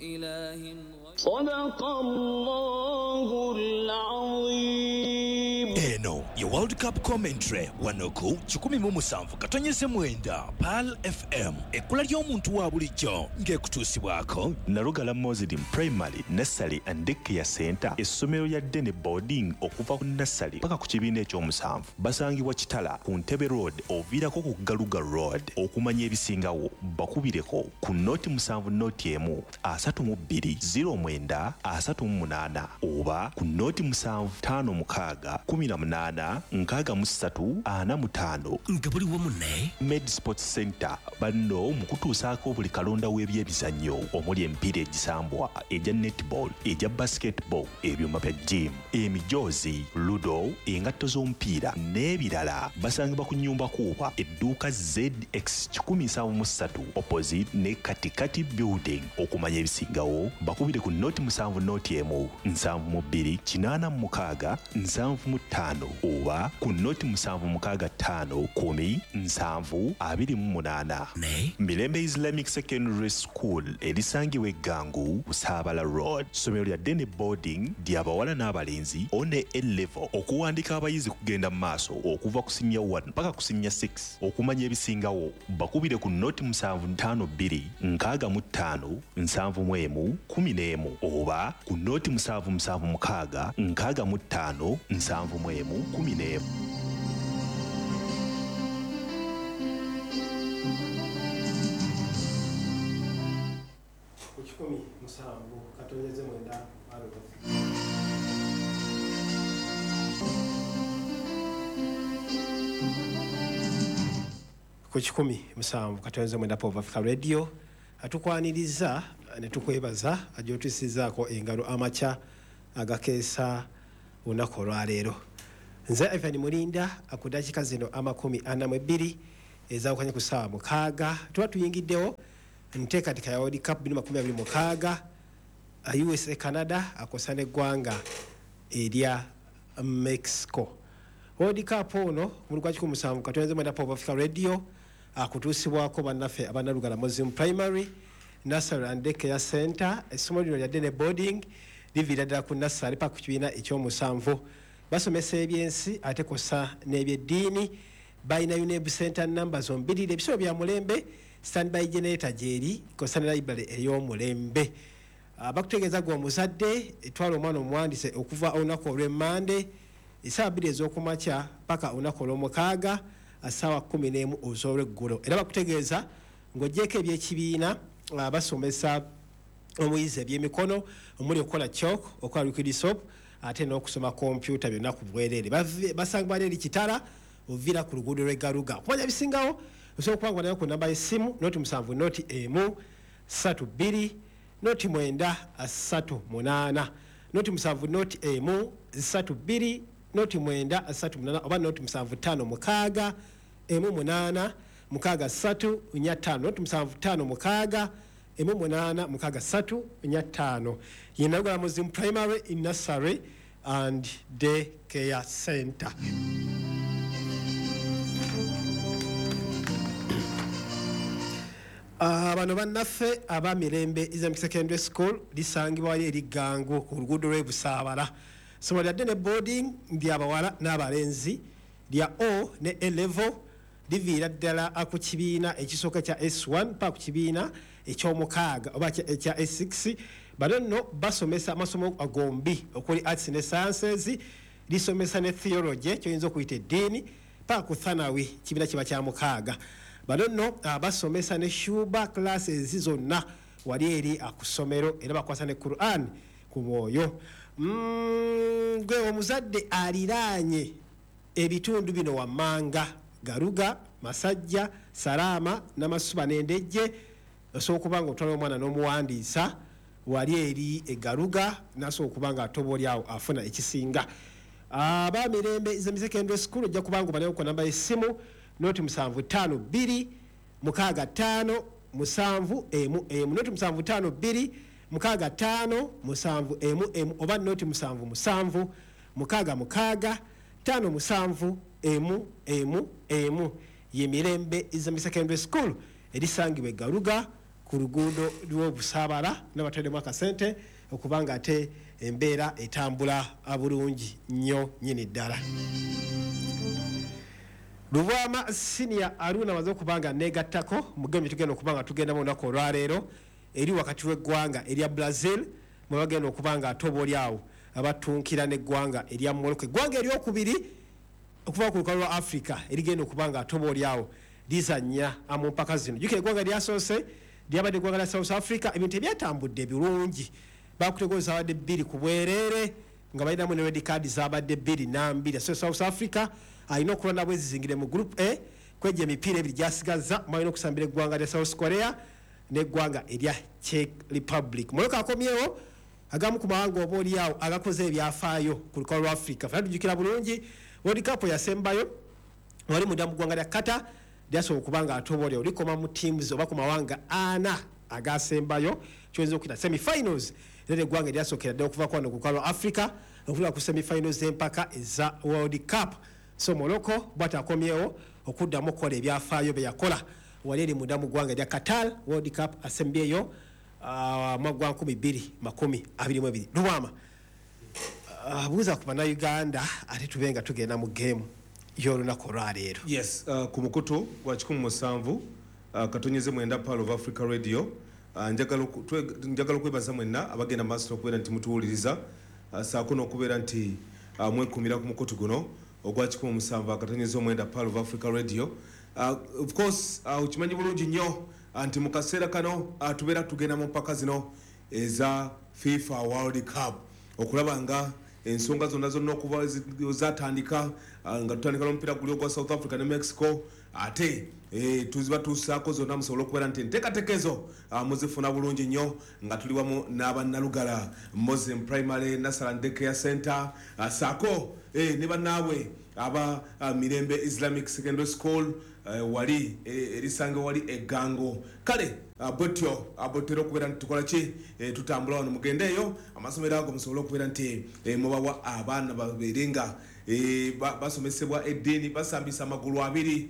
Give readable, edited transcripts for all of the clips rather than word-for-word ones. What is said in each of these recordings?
إله صدق الله العظيم. Eno, your World Cup commentary, wanoku, 17 katonyeze mwenda, PAL FM, ekula ly'omuntu wa bulijjo, ng'ekutuusibwako. Narugala Mozidi Primary, Nursery and Daycare Center, essomero lya Dene Boarding okuva ku Nursery paka ku kibiina ekyomusanvu. Basangibwa Kitala, ku Ntebe Road, oviirako ku Galuga Road, okumanya ebisingawo, bakubireko ku noti 7 noti emu, 32 09 38 oba ku noti 7 56 18 63 45. Nga buli wamu ne Med Sports Center banno mu kutuusaako buli kalonda w'ebyemizannyo omuli emipiira egisambwa, egya netball, egya basketball, ebyuma bya gym, emijoozi, ludo, engatto z'omupiira n'ebirala. Basangibwa ku nnyumba kuuba edduuka ZX 173 opposite ne Katikati Building. Okumanya ebisingawo bakubire ku noti 7 noti emu, 72 86 75 oba ku noti 765 10 728. ne Mirembe Islamic Secondary School erisangibwa Eggangu, Busaabala Road. Somero lya Dene Boarding ly'abawala n'abalenzi one A-level. Okuwandika abayizi kugenda mu maaso okuva ku senior 1 paka ku senior 6. Okumanya ebisingawo bakubire ku noti 752 65 71 11 oba ku noti 776 65 71 11. Kumi musanvu katonyeze mwenda aruba. Ku 17 katonyeze mwenda Pop Africa Radio atukwaniriza ne tukwebaza ajotusizaako engalo amacha agakeesa olunaku olwaleero. Nze Ivan Mulinda akudakika zino 42 ezawukanye ku ssaawa 6 tuba tuyingiddewo nteekateeka ya World Cup 2026 USA Canada akosa n'eggwanga erya Mexico. World Cup ono mu lugwa 17 katonyeze mwenda Pop Africa Radio akutuusibwako bannaffe abanalugala Muslim Primary, Nursery and Daycare Center, essomo lino lya Dene Boarding liviira ddala ku Nursery paka ku kibiina ekyomusanvu. Basomesa ebyensi ate kosa n'ebyeddiini. Bayina UNEB Center numbers zombirire ebisolo bya mulembe, standby generator gyeri kosa ne library ey'omulembe. Bakutegeeza gwe omuzadde etwala omwana omuwandiise okuva olunaku olw'Emmande essaawa 2 ez'okumakya paka olunaku olw'Omukaaga essaawa 11 ez'olweggulo. Era bakutegeeza ng'oggyeko ebyekibiina basomesa omuyizi ebyemikono omuli okukola chalk, okukola liquid soap ate n'okusoma kompyuta byonna ku bwereere. Basangibwa eri Kitala ovira ku luguudo lw'Egaluga. Okumanya ebisingawo osobola okubanga nayo ku namba y'essimu noti 7 noti emu 32 noti 9 38 noti 7 noti emu 32 noti 9 38 oba noti 7 5 6 emu 8 6 3 5 noti 7 5 6 emu 8 6 3 5. Yenagala Muslim Primary, Nursery and Daycare Center. Bano bannaffe aba Mirembe Islamic Secondary School lisangibwa eri Ggangu ku luguudo lw'e Busaabala. Somo lya Dene Boarding ly'abawala n'abalenzi lya O ne A-level liviira ddala ku kibiina ekisooka kya S1 pa ku kibiina eky'omukaaga oba ekya S6. Bano nno basomesa amasomo agombi okuli arts ne sciences, lisomesa ne theology kyoyinza okuyita eddiini pa ku thanawi kibiina kiba kya mukaaga. Bano nno basomesa ne shuba classes zonna wali eri akusomero era bakwasa ne Quran ku mwoyo. Gwe omuzadde aliraanye ebitundu bino wammanga Galuga, Masajja, Salama, Namasuba n'Endejje osobola okuba nga otwala omwana n'omuwandiisa wali eri Egaluga nasobola okuba nga atobooli awo afuna ekisinga. Aba Mirembe Islamic Secondary School ojja kubanga obanayo ku namba y'essimu noti 752 65 7 emu emu noti 752 65 7 emu emu oba noti 7 7 6 emu emu emu. Ye Mirembe Islamic Secondary School erisangibwa Egaluga ku luguudo lw'obusaabala n'abatwaddemu akasente okubanga ate embeera etambula bulungi nnyo nnyini ddala. Lubwama Senior Aruna amaze okubanga negattako mugembe tugenda okubanga tugenda mu lunaku olwaleero eri wakati w'eggwanga erya Brazil mwe bagenda okubanga atobooli awo abatunkira n'eggwanga erya Morocco. Eggwanga eryokubiri okuva ku lukalu lwa Africa erigenda okubanga atobooli awo lizannya mu mpaka zino. Jukira eggwanga lyasoose lyabadde eggwanga lya South Africa, ebintu ebyatambudde birungi. Bakutegeeza abadde 2 ku bwereere nga balinamu ne red card zabadde 2-2. So South Africa alina okulonda bwezizingire mu group A kwejja emipiira ebiri gyasigaza balina okusambira eggwanga lya South Korea n'eggwanga erya Czech Republic. Morocco akomyewo agamu ku mawanga oba oliawo agakoze ebyafaayo ku lukalu lwa Africa. Fena tujjukira bulungi World Cup yasembayo wali munda mu ggwanga lya Qatar lyasobola okubanga atoboolera olikoma mu teams oba ku mawanga 4 agasembayo kyoyinza okuyita semi-finals. Era eggwanga eryasookera ddala okuva kwano ku lukalu lwa Africa okutula ku semi-finals empaka eza World Cup. So Morocco bw'ate akomyewo okuddamu okukola ebyafaayo bye yakola wali eri munda mu ggwanga lya Qatar World Cup asembyeyo mwaka 2022. Lubwama buuza ku bannayuganda ate tubenga tugenda mu geemu y'olunaku olwaleero. Yes, ku mukutu gwa 17 katonyeze mwenda Pearl of Africa Radio. Njagala okwebaza mwenna abagenda maaso okubeera nti mutuwuliriza saako n'okubeera nti mwekumira ku mukutu guno ogwa 17 katonyeze omwenda Pearl of Africa Radio. Of course ukimanyi bulungi nnyo nti mu kaseera kano tubeera tugenda mu mpaka zino eza FIFA World Cup okulaba nga ensonga zonna okuba zatandika nga tutandika n'omupiira guli ogwa South Africa ne Mexico ate tuziba tusaako zonna musobola okubeera nti enteekateekezo muzifuna bulungi nnyo nga tuli wamu n'abannalugala Muslim Primary Nasaran Daycare Center saako ne bannaabwe aba Mirembe Islamic Secondary School wali erisange wali egango kale botyo abotero okubeera nti tukola ki tutambula wano mugendeeyo amasomero ago musobola okubeera nti mubawa abaana babeerenga basomesebwa eddiini basambisa amagulu abiri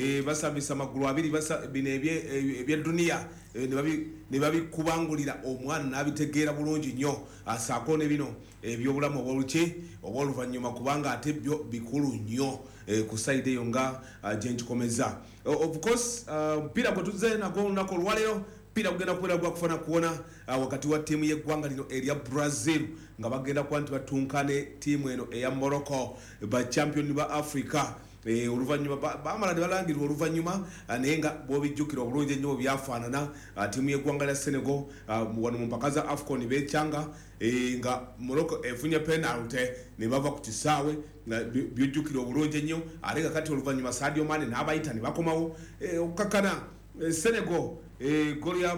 bino ebyeduniya ne babikubangulira omwana n'abitegeera bulungi nnyo asaako ne bino ebyobulamu obw'oluvannyuma kubanga ate byo bikulu nnyo ku side eyo nga gyenkikomeza. Of course mpira bwe tuzze nagwo olunaku olwaleero mpira gugenda kubeera gwakufana kuwona wakati wa ttiimu y'eggwanga lino erya Brazil nga bagenda kuba nti batunkane ttiimu eno eya Morocco ba champion ba Africa. Oluvannyuma bamala ne balangirwa oluvannyuma naye nga bw'obijjukira obulungi ennyo byafaanana ttiimu y'eggwanga lya Senegal wano mu mpaka za AFCON beekyanga nga Morocco efunye penalty ne bava ku kisaawe byojjukira obulungi ennyo ate nga kati oluvannyuma Sadio Mane n'abayita ne bakomawo okukakkana Senegal Golia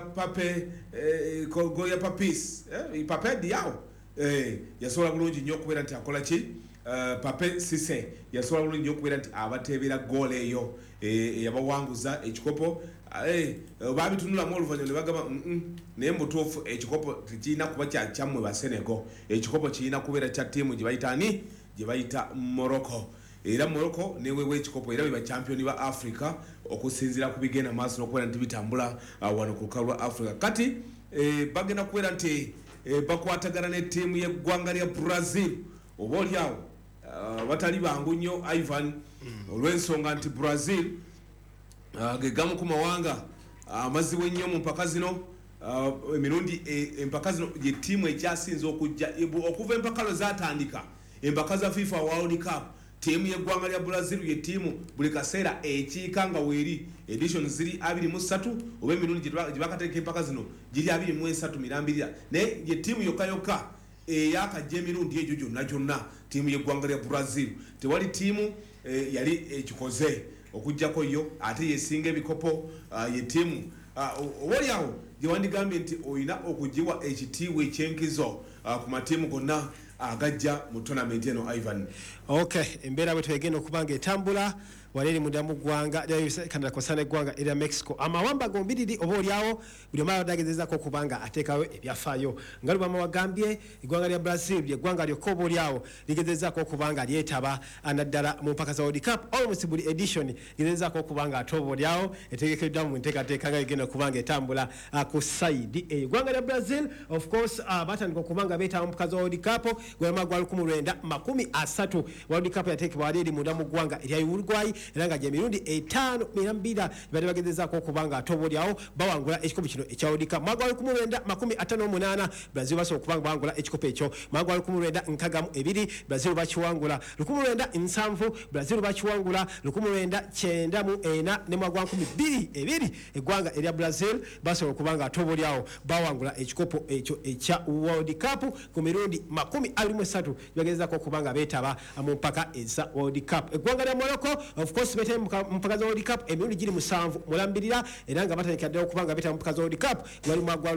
Papis Pape Diaw yasobola bulungi nnyo okubeera nti akola ki Pape Cisse yasobola bulungi nnyo okubeera nti abateebera goal eyo yabawanguza ekikopo babitunulamu oluvannyuma ne bagamba naye mutuufu ekikopo tekirina kuba kyammwe ba Senegal, ekikopo kirina kubeera kya ttiimu gye bayita Morocco. Era Morocco newewe ekikopo era beba champion ba Africa okusinzira ku bigenda maaso n'okubeera nti bitambula wano ku lukalu lwa Africa. Kati bagenda kubeera nti bakwatagana ne ttiimu y'eggwanga lya Brazil oba oliawo batali bangu nnyo Ivan olw'ensonga nti Brazil ge gamu ku mawanga amazibu ennyo mu mpaka zino emirundi empaka zino ye ttiimu ekyasinze okujja okuva empaka lwe zatandika empaka za FIFA World Cup ttiimu y'eggwanga lya Brazil ye ttiimu buli kaseera ekiika nga weeri edition ziri 23 oba emirundi gye bakateeka empaka zino giri 23 mirambirira naye ye ttiimu yokka eyakajja emirundi egyo gyonna ttiimu y'eggwanga lya Brazil tewali ttiimu yali ekikoze okujjako yo ate yesinga ebikopo ye ttiimu obaoliawo gye wandigambye nti olina okugiwa ekitiibwa ekyenkizo ku matiimu gonna agajja mu tournament eno Ivan. Okay, embeera bwe twegenda okubanga etambula waleli mudamu gwanga Canada kosana gwanga era Mexico amawamba gombiriri oba oliawo buli omala dagezeza ko kubanga atekawo ebyafaayo ngaluba mawagambye igwanga lya Brazil lye gwanga lyo kobo oliawo ligezeza ko kubanga lyetaba anaddala mu mpaka za World Cup almost buli edition ligezeza ko kubanga atobo oliawo etegekeddwa mu nteekateeka nga igenda kubanga etambula ku side igwanga lya Brazil of course batandika kubanga betaba mu mpaka za World Cup gwema gwa 1930 World Cup yatekebwa waleli mudamu gwanga erya Uruguay eranga je mirundi 5 bali bagezeza ko kubanga atobo lyawo bawangula ekikopo kino ekya World Cup mwaka wa 1958 Brazil baso kubanga bawangula ekikopo ekyo mwaka wa 1992 Brazil bachiwangula 1970 Brazil bachiwangula 1994 ne mwaka wa 2022 egwanga erya Brazil baso kubanga atobo lyawo bawangula ekikopo ekyo ekya World Cup ku mirundi 23 bagezeza ko kubanga betaba mu mpaka eza World Cup egwanga lya Morocco of course bete mpaka za World Cup emirundi giri musanvu mulambirira era nga batandikadde okubanga beta mpaka za World Cup wali mwagwa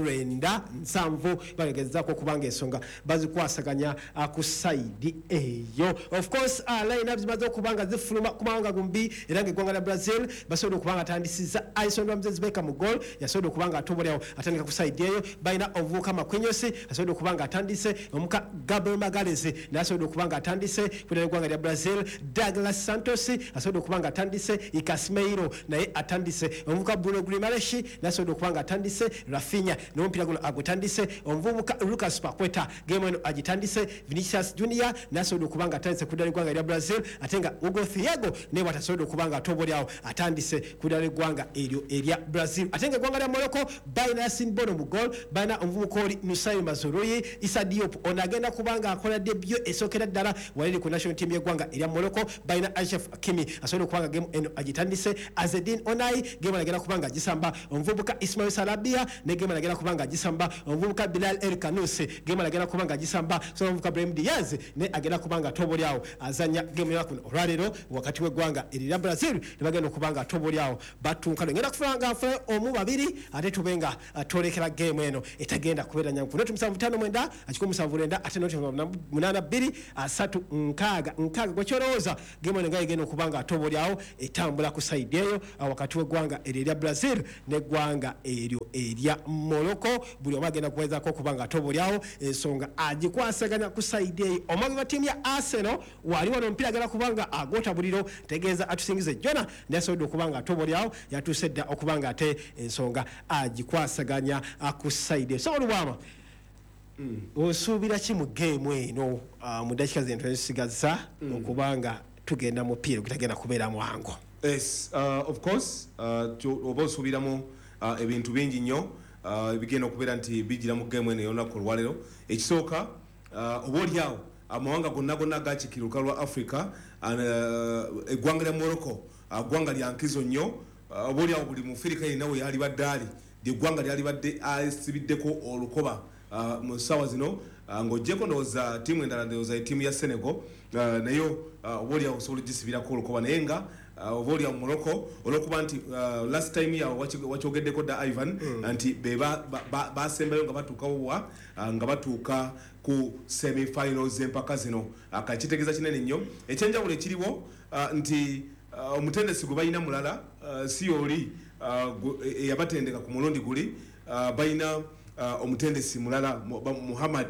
1970 bagezeza ko kubanga ensonga bazikwasaganya ku side eyo of course line-ups bazo kubanga zifuluma kumanga gumbi era nga egwanga lya Brazil basobola kubanga tandisiza Alisson Ramsey mu goal yasobola kubanga atobolyawo atandika ku side eyo baina ovuka makwenyosi asobola kubanga atandise omuka Gabriel Magalhaes nasobola kubanga atandise kule egwanga lya Brazil Douglas Santos asobola kubanga atandise Casemiro naye atandise omuvuka Bruno Guimaraes nasobola kubanga atandise Rafinha n'ompira guno agutandise omuvubuka Lucas Paqueta game eno agitandise Vinicius Junior nasobola kubanga atandise kudala egwanga lya Brazil atenga Hugo Thiago ne watasobola kubanga atobolyawo atandise kudala egwanga eryo erya Brazil atenga egwanga lya Morocco baina Yassine Bono mu goal baina omuvubuka oli Nusayr Mazraoui Issa Diop onagenda kubanga akola debut esokera ddala waleli ku national team y'egwanga erya Morocco baina Achraf Hakimi asobola kubanga game eno agitandise Azzedine Onai game alagera kubanga agisamba omuvubuka Ismail Sarabia ne game alagera kubanga agisamba omuvubuka Bilal El Kanousi game alagera kubanga agisamba so omuvubuka Brahim Diaz ne agera kubanga atobolyawo azanya game yakuno olwalero wakati w'egwanga erya Brazil ne bagenda kubanga atobolyawo batunkano ngenda kufanga afa omu babiri ate tubenga atolekera game eno etagenda kubera nyankuno 75 akiko 79 ate 82 asatu nkaga gochoroza game eno ngayigenda kubanga atobolyawo etambula ku side eyo wakati w'egwanga erya Brazil ne gwanga eryo erya Morocco buli omagenda kuweza ko kubanga atobolyawo ensonga agikwasaganya ku side eyo omwami wa team ya Arsenal wali wano mpira gala kubanga agota buliro tegeeza atusingize Jona nasobola kubanga atobolyawo yatusedda okubanga ate ensonga agikwasaganya ku side so olwama osuubira ki mu game eno mu dakika zentwe zisigaza okubanga tugenda mu pira kitagenda kubeera mwango. Yes, of course oba osuubiramu ebintu bingi nnyo ebigenda okubeera nti bijira mu game eno y'olunaku olwalero ekisooka oba oliawo amawanga gonna gakikiruka lwa Africa eggwanga lya Morocco ggwanga lya nkizo nnyo oba oliawo buli mufirika yennawe yali badde ali eggwanga lyali badde asibiddeko olukoba mu ssaawa zino ng'ojjeko ndowooza ttiimu endala ndowooza ttiimu ya Senegal nayo oba oliawo osobola ogisibirako olukoba naye nga oba oliawo mu Morocco olw'okuba nti last time yawo wakyogeddeko dda Ivan nti be basembayo nga batuukawo nga batuuka ku semi-finals empaka zino akakitegeeza kinene nnyo ekyenjawulo ekiriwo nti omutendesi gwe balina mulala si oli eyabatendeka ku mulundi guli balina omutendesi mulala Muhammad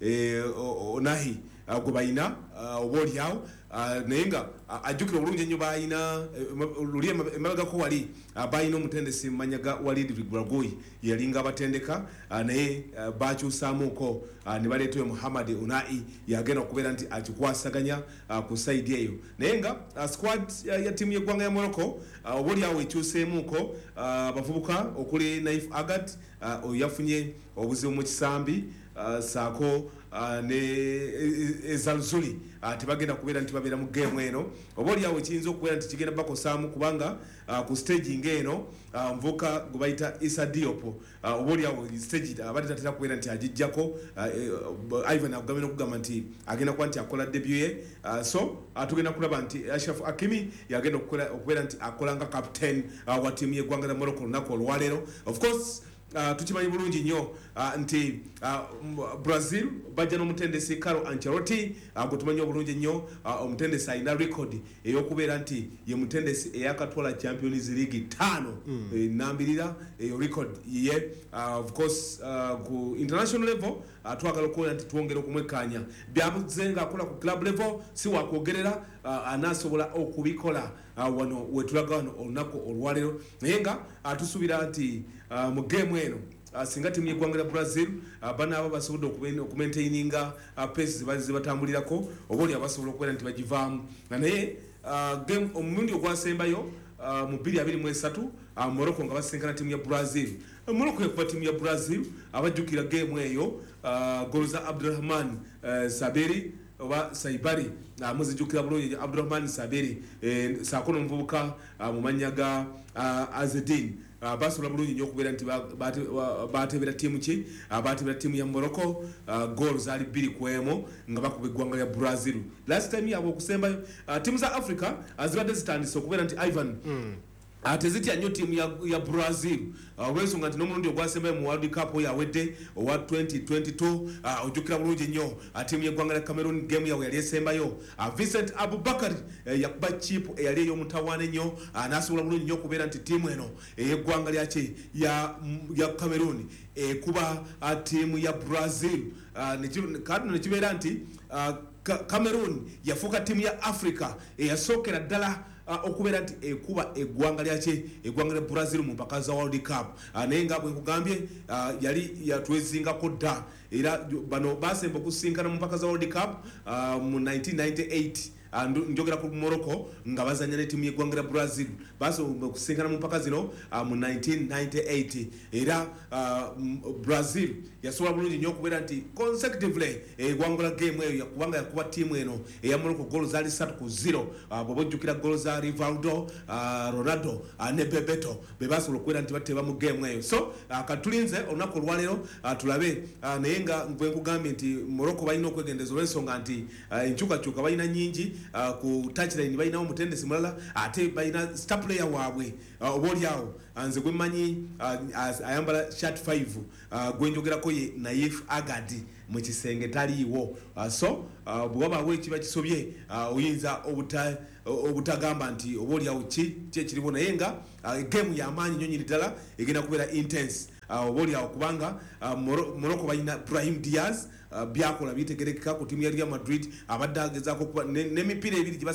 Onahi gwe balina oba oliawo naye nga ajjukira obulungi ennyo balina luli emabegako wali balina omutendesi mumanyaga Walid Regragui yalinga abatendeka naye bakyusaamuuko ne baleeta Muhammad Onahi yagenda okubeera nti akikwasaganya ku side eyo naye nga squad ya tiimu y'eggwanga ya Morocco oba oliawo ekyuseemuuko abavubuka okuli Naif Agat yafunye obuzibu mu kisambi saako ne Ezalzuli tebagenda kubeera nti babeera mu game eno oba oliawo ekiyinza okubeera nti kigenda bakosaamu kubanga ku staging eno mvuka gwe bayita Issa Diop oba oliawo stage abadde tatera kubeera nti agijjako Ivan agambye n'okugamba nti agenda kuba nti akola debut ye so tugenda kulaba nti Achraf Hakimi yagenda okubeera nti akola nga captain wa tiimu y'eggwanga lya Morocco olunaku olwaleero of course tukimanyi bulungi nnyo nti Brazil bajja n'omutendesi Carlo Ancelotti gwe tumanyi obulungi nnyo omutendesi alina record ey'okubeera nti ye mutendesi eyakatwala Champions League 5 nambirira eyo record ye of course ku international level twagala okuwera nti twongere okumwekkaanya byabuze nga akola ku club level si wakwogerera anasobola okubikola wano wetulaga wano olunaku olwaleero naye nga tusuubira nti mu game eno singa timu y'eggwanga lya Brazil banaaba basobodde okumaintaininga pace zibatambulirako oba oli abasobola okubeera nti bagivaamu naye game omulundi ogwasembayo mu 2023 Morocco nga basinkana timu ya Brazil. Morocco yakuba timu ya Brazil abajjukira game eyo goal za Abdulrahman Saberi oba Saibari muzijjukira bulungi Abdulrahman Saberi sakono muvubuka mu mannya ga Azedin basobola bulungi nnyo okubeera nti batebera timu ki batebera timu ya Morocco goal zaali 2-1 nga bakuba eggwanga lya Brazil. Last time yabo okusembayo timu za Africa zibadde zitandise okubeera nti Ivan tezitya nnyo timu ya Brazil olw'ensonga nti n'omulundi ogwasembayo mu World Cup yawedde owa 2022 ojjukira bulungi nnyo timu y'eggwanga lya Cameroon game yawe yali esembayo Vincent Abubakar yakuba chip eyali ey'omutawaana ennyo n'asobola bulungi nnyo okubeera nti timu eno ey'eggwanga lyaki ya Cameroon ekuba timu ya Brazil kati nekibeera nti Cameroon yafuuka timu ya Africa eyasookera ddala okubeera nti ekuba eggwanga lyaki eggwanga lya Brazil mu mpaka za World Cup naye nga bwe nkugambye yali yatwezingako dda era bano basemba okusinkana mu mpaka za World Cup mu 1998 njogera ku Morocco nga bazanya ne timu y'eggwanga lya Brazil basobola okusinkana mu mpaka zino mu 1998 era Brazil yasobola bulungi nnyo okubeera nti consecutively eggwanga lya game eyo yakubanga yakuba timu eno eya Morocco goal zaali 3-0 bw'oba ojjukira goal za Rivaldo Ronaldo ne Bebeto be basobola okubeera nti bateba mu game eyo so katulinze olunaku olwaleero tulabe naye nga bwe nkugambye nti Morocco balina okwegendeza olw'ensonga nti enkyukakyuka balina nnyingi ku touchline balinawo omutendesi mulala ate balina star player waabwe oba oliawo nze gwe mmanyi ayambala shirt 5 gwenjogerako ye Naif Agadi mu kisenge taliiwo so bwe wabaawo ekiba kisobye oyinza obutagamba nti oba oliawo ki ekiriwo naye nga game y'amaanyi nnyo nyini ddala egenda kubeera intense oba oliawo kubanga Morocco balina Brahim Diaz byakola bitegerekeka ku timu ya Real Madrid abadde agezaako n'emipiira ebiri